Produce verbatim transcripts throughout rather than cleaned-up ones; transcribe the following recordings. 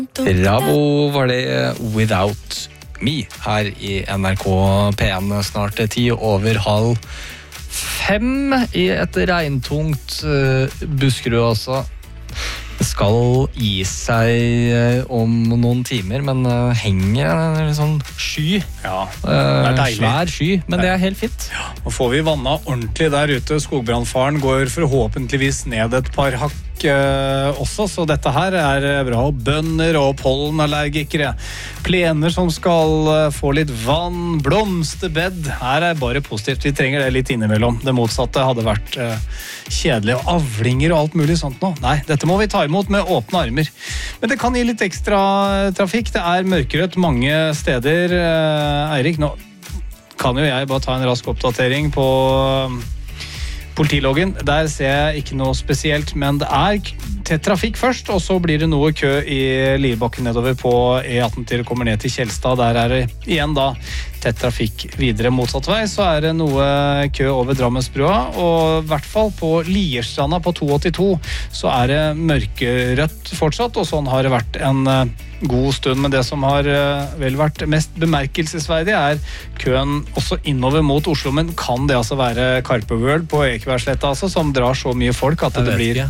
Bravo var det Without Me her i N R K P en, snart ti over halv fem i et regntungt uh, Buskerud også. Det skal gi seg om noen timer, men uh, henger en sånn sky. Ja, det er deilig. Uh, svær sky, men det er helt fint. Ja, nå får vi vannet ordentlig der ute. Skogbrannfaren går forhåpentligvis ned et par hakk uh, også, så dette her er bra. Bønder og pollenallergikere, plener som skal uh, få litt vann, blomsterbed. Her er bare positivt. Vi trenger det litt innimellom. Det motsatte hadde vært uh, kjedelig, og avlinger og alt mulig sånt nå. Nei, dette må vi ta imot med åpne armer. Men det kan gi litt ekstra trafikk. Det er mørkerødt mange steder. Uh, Eirik, nå kan jo jeg bare ta en rask oppdatering på um, politiloggen. Der ser jeg ikke noe spesielt, men det er tett trafikk først, og så blir det noe kø i Lierbakken nedover på E atten til det kommer ned til Kjelstad. Der er det igjen da tett trafikk videre motsatt vei, så er det noe kø over Drammensbrua, og i hvert fall på Lierstranda på to åttito så er det mørkerødt fortsatt, og sånn har det vært en god stund. Men det som har vel vært mest bemerkelsesverdig er køen også innover mot Oslo, men kan det altså være Karpe World på Ekebergsletta altså, som drar så mye folk at det blir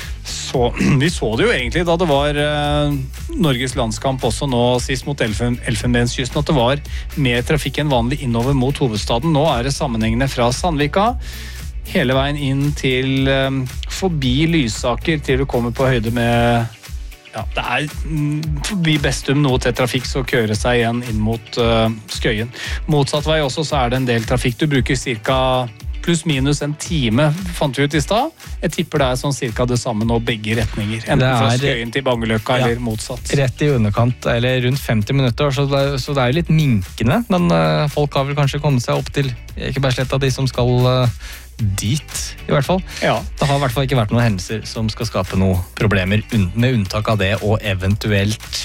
så, vi så det jo egentlig da det var uh, Norges landskamp også nå sist mot Elfen, Elfenbenskysten, at det var mer trafikk enn vanlig innover mot hovedstaden. Nå er det sammenhengende fra Sandvika hele veien inn til um, forbi Lysaker til du kommer på høyde med ja, det er mm, forbi Bestum noe til trafikk, så kører seg igjen inn mot uh, Skøyen. Motsatt vei også så er det en del trafikk. Du bruker cirka pluss minus en time, fant vi ut i stad. Jeg tipper det er sånn cirka det samme nå begge retninger. Enten er, fra Skøyen til Bangeløkka ja, eller motsatt. Rett i underkant, eller rundt femti minutter, så det, så det er jo litt minkende, men uh, folk har vel kanskje kommet seg opp til Ekebergsletta, de som skal uh, dit, i hvert fall. Ja. Det har i hvert fall ikke vært noen hendelser som skal skape noen problemer, med unntak av det, og eventuelt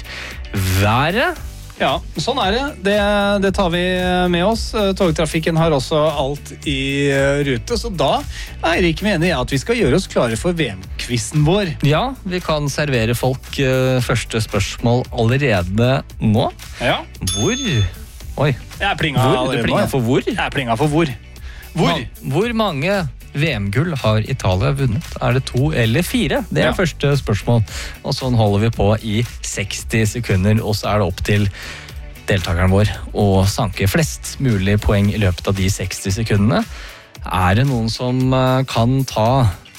været. Ja, sånn er det. det. Det tar vi med oss. Togtrafikken har også alt i rute, så da er det ikke meningen at vi skal gjøre oss klare for V M-quizen vår. Ja, vi kan servere folk uh, første spørsmål allerede nå. Ja. Hvor? Oi. Jeg er plinga hvor? allerede Du plinga for hvor? Jeg er plinga for hvor? Hvor? Man, hvor mange V M-gull har Italia vunnet? Er det to eller fire? Det er ja. første spørsmål. Og sånn holder vi på i seksti sekunder, og så er det opp til deltakeren vår å sanke flest mulig poeng i løpet av de seksti sekundene. Er det noen som kan ta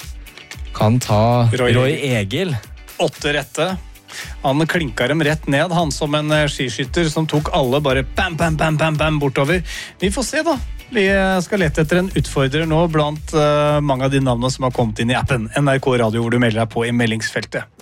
kan ta Roy, Roy Egil? Åtte rette. Han klinka dem rett ned, han som en skiskytter som tok alle bare bam, bam, bam, bam, bam bortover. Vi får se da. Vi skal lette etter en utfordrer nå blant uh, mange av de navnene som har kommet inn i appen N R K Radio, hvor du melder deg på i meldingsfeltet.